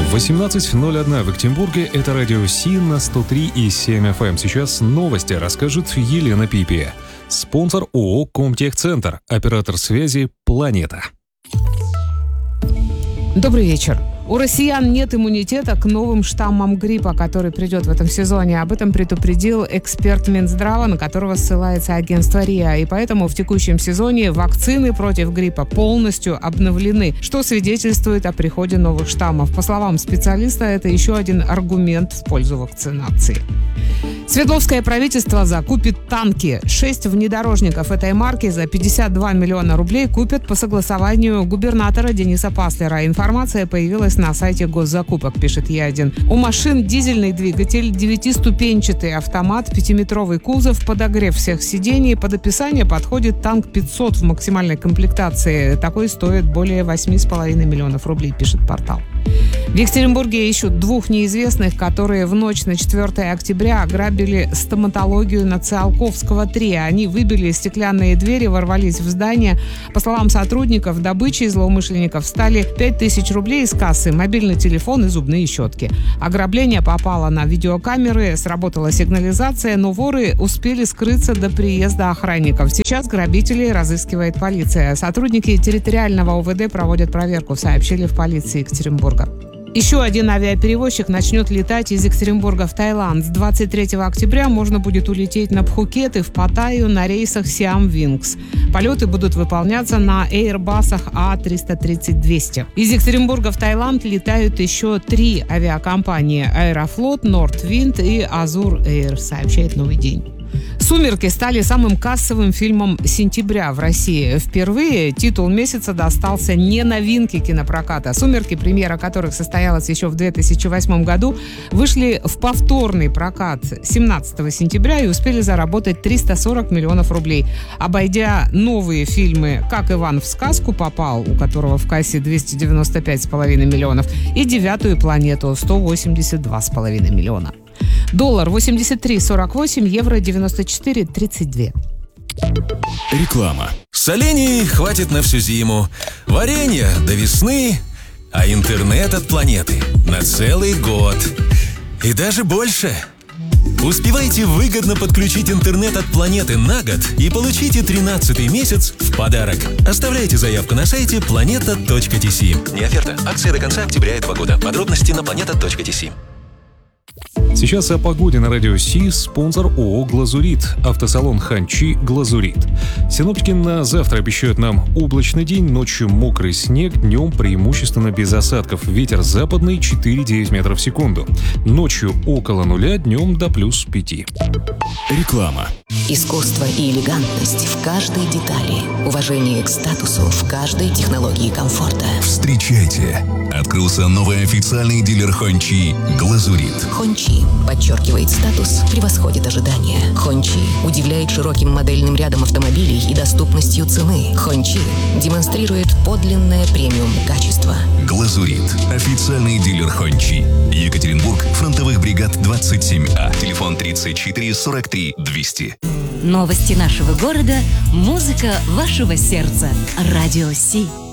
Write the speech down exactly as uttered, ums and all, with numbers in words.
восемнадцать ноль один в Екатеринбурге. Это радио Си на сто три и семь эф эм. Сейчас новости расскажет Елена Пипи. Спонсор ООО «Комтехцентр». Оператор связи «Планета». Добрый вечер. У россиян нет иммунитета к новым штаммам гриппа, который придет в этом сезоне. Об этом предупредил эксперт Минздрава, на которого ссылается агентство РИА. И поэтому в текущем сезоне вакцины против гриппа полностью обновлены, что свидетельствует о приходе новых штаммов. По словам специалиста, это еще один аргумент в пользу вакцинации. Свердловское правительство закупит танки. Шесть внедорожников этой марки за пятьдесят два миллиона рублей купят по согласованию губернатора Дениса Паслера. Информация появилась на сайте госзакупок, пишет Е один. У машин дизельный двигатель, девятиступенчатый автомат, пятиметровый кузов, подогрев всех сидений. Под описание подходит танк пятьсот в максимальной комплектации. Такой стоит более восемь с половиной миллионов рублей, пишет портал. В Екатеринбурге ищут двух неизвестных, которые в ночь на четвёртое октября ограбили стоматологию на Циолковского три. Они выбили стеклянные двери, ворвались в здание. По словам сотрудников, добычей злоумышленников стали пять тысяч рублей из кассы, мобильный телефон и зубные щетки. Ограбление попало на видеокамеры, сработала сигнализация, но воры успели скрыться до приезда охранников. Сейчас грабителей разыскивает полиция. Сотрудники территориального о вэ дэ проводят проверку, сообщили в полиции Екатеринбурга. Еще один авиаперевозчик начнет летать из Екатеринбурга в Таиланд. С двадцать третьего октября можно будет улететь на Пхукет и в Паттайю на рейсах Siam Wings. Полеты будут выполняться на Airbus'ах А триста тридцать двести. Из Екатеринбурга в Таиланд летают еще три авиакомпании: Аэрофлот, Нордвинд и Азур Эйр, сообщает «Новый день». «Сумерки» стали самым кассовым фильмом сентября в России. Впервые титул месяца достался не новинке кинопроката. «Сумерки», премьера которых состоялась еще в две тысячи восьмом году, вышли в повторный прокат семнадцатого сентября и успели заработать триста сорок миллионов рублей, обойдя новые фильмы «Как Иван в сказку попал», у которого в кассе двести девяносто пять с половиной миллионов, и «Девятую планету» сто восемьдесят два с половиной миллиона. Доллар восемьдесят три сорок восемь, евро девяносто четыре тридцать два. Реклама. Солений хватит на всю зиму, варенья до весны, а интернет от планеты на целый год. И даже больше. Успевайте выгодно подключить интернет от планеты на год и получите тринадцатый месяц в подарок. Оставляйте заявку на сайте планета точка ти си. Не оферта. Акция до конца октября этого года. Подробности на планета точка ти си. Сейчас о погоде на радио Си. Спонсор ООО «Глазурит». Автосалон «Ханчи» «Глазурит». Синоптики на завтра обещают нам облачный день, ночью мокрый снег, днем преимущественно без осадков. Ветер западный четыре-девять метров в секунду. Ночью около нуля, днем до плюс пяти. Реклама. Искусство и элегантность в каждой детали. Уважение к статусу в каждой технологии комфорта. Встречайте! Открылся новый официальный дилер «Хончи» «Глазурит». «Хончи» подчеркивает статус, превосходит ожидания. «Хончи» удивляет широким модельным рядом автомобилей и доступностью цены. «Хончи» демонстрирует подлинное премиум качество. «Глазурит» – официальный дилер «Хончи». Екатеринбург, фронтовых бригад двадцать семь А. Телефон тридцать четыре сорок три двести. Новости нашего города, музыка вашего сердца. Радио Си.